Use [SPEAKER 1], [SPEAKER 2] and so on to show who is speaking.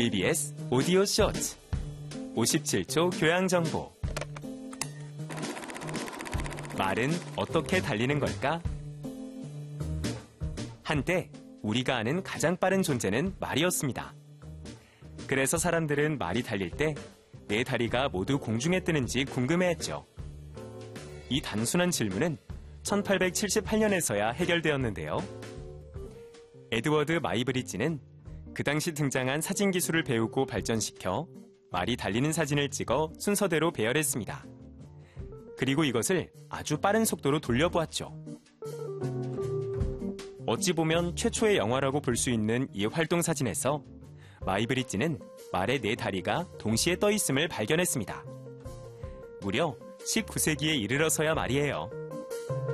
[SPEAKER 1] EBS 오디오 쇼츠 57초 교양 정보. 말은 어떻게 달리는 걸까? 한때 우리가 아는 가장 빠른 존재는 말이었습니다. 그래서 사람들은 말이 달릴 때 네 다리가 모두 공중에 뜨는지 궁금해했죠. 이 단순한 질문은 1878년에서야 해결되었는데요. 에드워드 마이브리지는 그 당시 등장한 사진 기술을 배우고 발전시켜 말이 달리는 사진을 찍어 순서대로 배열했습니다. 그리고 이것을 아주 빠른 속도로 돌려보았죠. 어찌 보면 최초의 영화라고 볼 수 있는 이 활동 사진에서 마이브리지는 말의 네 다리가 동시에 떠 있음을 발견했습니다. 무려 19세기에 이르러서야 말이에요.